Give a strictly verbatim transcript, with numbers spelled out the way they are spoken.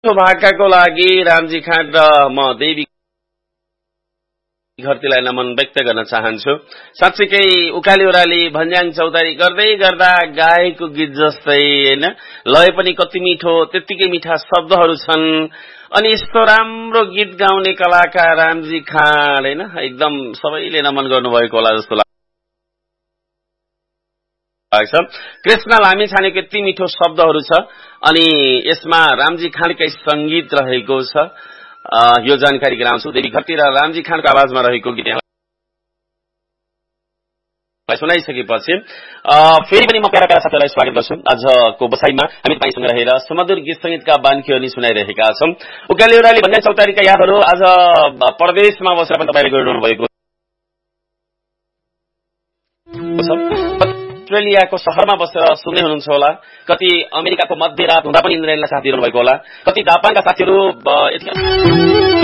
भाकाको लागि रामजी खाँड र म देवी घरतीलाई नमन व्यक्त गर्न चाहन्छु। साँच्चीकै उकाली ओराली भन्ज्याङ चौतारी गर्दै गर्दा गाएको गीत जस्तै हैन, लय पनि कति मिठो, त्यतिकै मिठा शब्दहरू छन्। अनि यस्तो राम्रो गीत गाउने कलाकार रामजी खाँड हैन, एकदम सबैले नमन गर्नुभएको होला जस्तो लाग्छ। कृष्ण लामिछानेको यति मिठो शब्दहरू छ अनि यसमा रामजी खाँडकै संगीत रहेको छ। यो जानकारी गराउँछु। देवी घरती र रामजी खाँडको आवाजमा रहेको गीत सुनाइसकेपछि फेरि पनि म प्यारा प्यारा साथीहरूलाई स्वागत गर्छु। आजको बसाइमा हामी तपाईसँग रहेर सुमधुर गीत संगीतका बान्कीहरू सुनाइरहेका छौं। उकाली ओराली भन्ज्याङ चौतारीका यादहरू आज परदेशमा बसेर पनि तपाईले गरिरहनु भएको छ। अस्ट्रेलियाको शहरमा बसेर सुन्दै हुनुहुन्छ होला, कति अमेरिकाको मध्यरात हुँदा पनि इन्द्रेणलाई साथ दिइरहनु भएको होला, कति जापानका साथीहरू